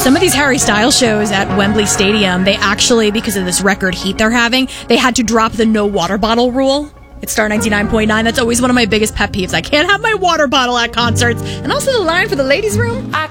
Some of these Harry Styles shows at Wembley Stadium, they actually, because of this record heat they're having, they had to drop the no water bottle rule. It's Star 99.9. That's always one of my biggest pet peeves. I can't have my water bottle at concerts. And also the line for the ladies' room. I